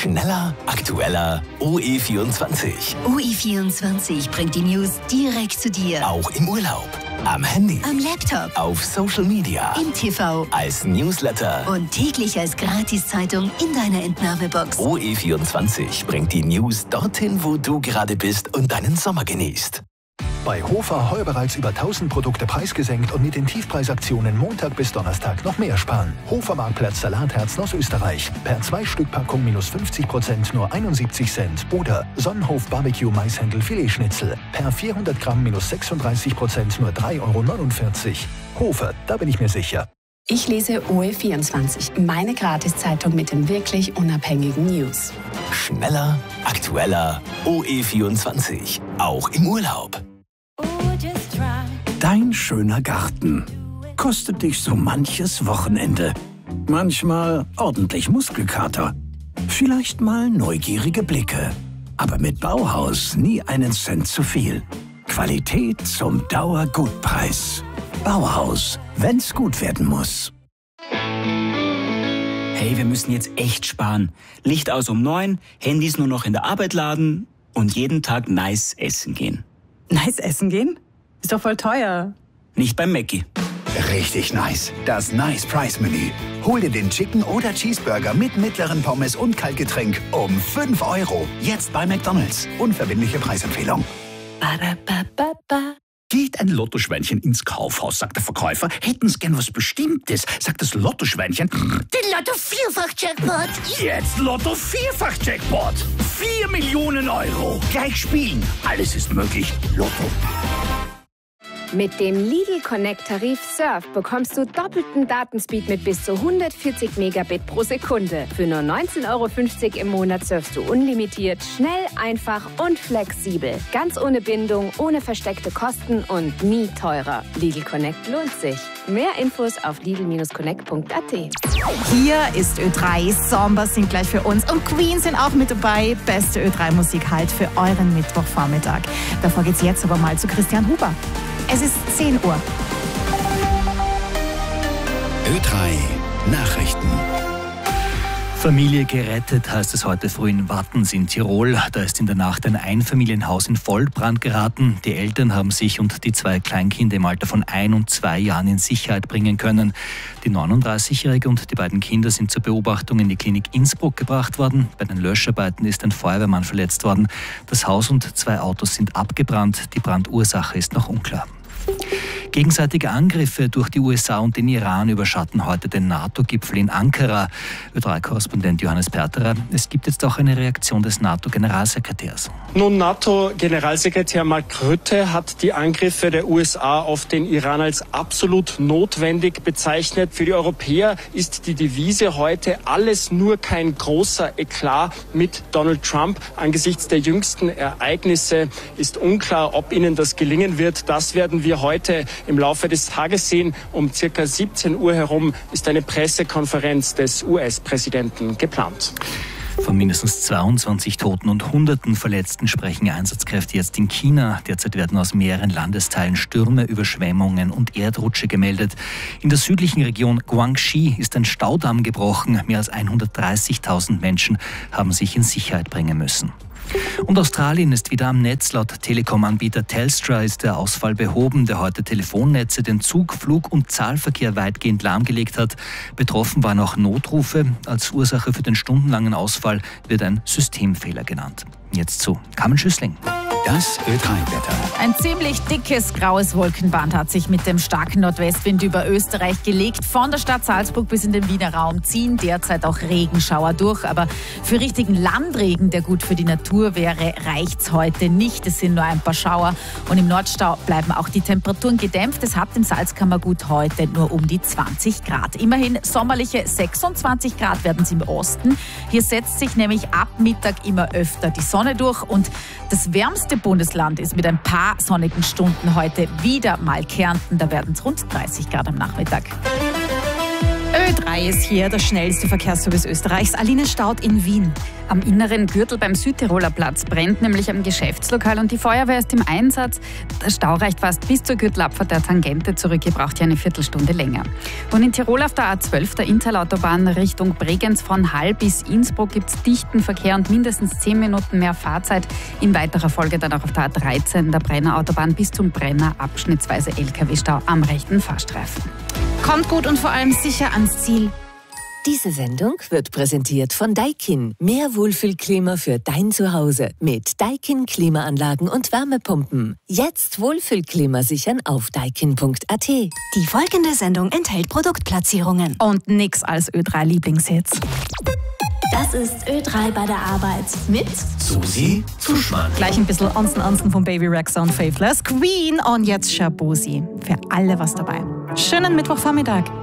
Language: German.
Schneller, aktueller, OE24. OE24 bringt die News direkt zu dir. Auch im Urlaub, am Handy, am Laptop, auf Social Media, im TV, als Newsletter und täglich als Gratiszeitung in deiner Entnahmebox. OE24 bringt die News dorthin, wo du gerade bist und deinen Sommer genießt. Bei Hofer heuer bereits über 1000 Produkte preisgesenkt und mit den Tiefpreisaktionen Montag bis Donnerstag noch mehr sparen. Hofer Marktplatz Salatherzen aus Österreich. Per 2-Stück-Packung minus 50% nur 71 Cent. Oder Sonnenhof Barbecue Maishändel Filetschnitzel. Per 400 Gramm minus 36% nur 3,49 €. Hofer, da bin ich mir sicher. Ich lese OE24, meine Gratiszeitung mit den wirklich unabhängigen News. Schneller, aktueller, OE24. Auch im Urlaub. Dein schöner Garten kostet dich so manches Wochenende. Manchmal ordentlich Muskelkater. Vielleicht mal neugierige Blicke. Aber mit Bauhaus nie einen Cent zu viel. Qualität zum Dauergutpreis. Bauhaus, wenn's gut werden muss. Hey, wir müssen jetzt echt sparen. Licht aus um 9, Handys nur noch in der Arbeit laden und jeden Tag nice essen gehen. Nice essen gehen? Ist doch voll teuer. Nicht beim Mackie. Richtig nice. Das Nice Price Menü. Hol dir den Chicken oder Cheeseburger mit mittleren Pommes und Kaltgetränk um 5 €. Jetzt bei McDonald's. Unverbindliche Preisempfehlung. Geht ein Lottoschweinchen ins Kaufhaus, sagt der Verkäufer. Hätten Sie gern was Bestimmtes, sagt das Lottoschweinchen. Den Lotto-Vierfach-Jackpot. Jetzt Lotto-Vierfach-Jackpot. 4 Millionen €. Gleich spielen. Alles ist möglich. Lotto. Mit dem Lidl Connect Tarif Surf bekommst du doppelten Datenspeed mit bis zu 140 Megabit pro Sekunde. Für nur 19,50 € im Monat surfst du unlimitiert, schnell, einfach und flexibel. Ganz ohne Bindung, ohne versteckte Kosten und nie teurer. Lidl Connect lohnt sich. Mehr Infos auf lidl-connect.at. Hier ist Ö3, Sommer sind gleich für uns und Queen sind auch mit dabei. Beste Ö3-Musik halt für euren Mittwochvormittag. Davor geht's jetzt aber mal zu Christian Huber. Es ist 10 Uhr. Ö3 Nachrichten. Familie gerettet, heißt es heute früh in Wattens in Tirol. Da ist in der Nacht ein Einfamilienhaus in Vollbrand geraten. Die Eltern haben sich und die 2 Kleinkinder im Alter von 1 und 2 Jahren in Sicherheit bringen können. Die 39-Jährige und die beiden Kinder sind zur Beobachtung in die Klinik Innsbruck gebracht worden. Bei den Löscharbeiten ist ein Feuerwehrmann verletzt worden. Das Haus und 2 Autos sind abgebrannt. Die Brandursache ist noch unklar. Gegenseitige Angriffe durch die USA und den Iran überschatten heute den NATO-Gipfel in Ankara. Ö3-Korrespondent Johannes Perterer, es gibt jetzt auch eine Reaktion des NATO-Generalsekretärs. Nun, NATO-Generalsekretär Mark Rutte hat die Angriffe der USA auf den Iran als absolut notwendig bezeichnet. Für die Europäer ist die Devise heute alles nur kein großer Eklat mit Donald Trump. Angesichts der jüngsten Ereignisse ist unklar, ob ihnen das gelingen wird. Das werden wir heute im Laufe des Tages sehen. Um ca. 17 Uhr herum ist eine Pressekonferenz des US-Präsidenten geplant. Von mindestens 22 Toten und Hunderten Verletzten sprechen Einsatzkräfte jetzt in China. Derzeit werden aus mehreren Landesteilen Stürme, Überschwemmungen und Erdrutsche gemeldet. In der südlichen Region Guangxi ist ein Staudamm gebrochen. Mehr als 130.000 Menschen haben sich in Sicherheit bringen müssen. Und Australien ist wieder am Netz. Laut Telekom-Anbieter Telstra ist der Ausfall behoben, der heute Telefonnetze, den Zug-, Flug- und Zahlverkehr weitgehend lahmgelegt hat. Betroffen waren auch Notrufe. Als Ursache für den stundenlangen Ausfall wird ein Systemfehler genannt. Jetzt zu Carmen Schüssling. Das Ö3-Wetter. Ein ziemlich dickes graues Wolkenband hat sich mit dem starken Nordwestwind über Österreich gelegt. Von der Stadt Salzburg bis in den Wiener Raum ziehen derzeit auch Regenschauer durch. Aber für richtigen Landregen, der gut für die Natur wäre, reicht's heute nicht. Es sind nur ein paar Schauer. Und im Nordstau bleiben auch die Temperaturen gedämpft. Es hat im Salzkammergut heute nur um die 20 Grad. Immerhin sommerliche 26 Grad werden es im Osten. Hier setzt sich nämlich ab Mittag immer öfter die Sonne durch. Und das wärmste Bundesland ist mit ein paar sonnigen Stunden heute wieder mal Kärnten. Da werden es rund 30 Grad am Nachmittag. Ö3 ist hier, der schnellste Verkehrsservice Österreichs. Aline staut in Wien. Am inneren Gürtel beim Südtiroler Platz brennt nämlich am Geschäftslokal und die Feuerwehr ist im Einsatz. Der Stau reicht fast bis zur Gürtelabfahrt der Tangente zurück. Ihr braucht ja eine Viertelstunde länger. Und in Tirol auf der A12, der Interlautobahn Richtung Bregenz von Hall bis Innsbruck, gibt es dichten Verkehr und mindestens 10 Minuten mehr Fahrzeit. In weiterer Folge dann auch auf der A13, der Brenner Autobahn bis zum Brenner, abschnittsweise LKW-Stau am rechten Fahrstreifen. Kommt gut und vor allem sicher ans Ziel. Diese Sendung wird präsentiert von Daikin. Mehr Wohlfühlklima für dein Zuhause mit Daikin Klimaanlagen und Wärmepumpen. Jetzt Wohlfühlklima sichern auf daikin.at. Die folgende Sendung enthält Produktplatzierungen. Und nix als Ö3-Lieblingshits. Das ist Ö3 bei der Arbeit mit Susi Zuschmann. Gleich ein bisschen Ansen von Baby Rexha und Faithless. Queen und jetzt Shabozi. Für alle was dabei. Schönen Mittwochvormittag.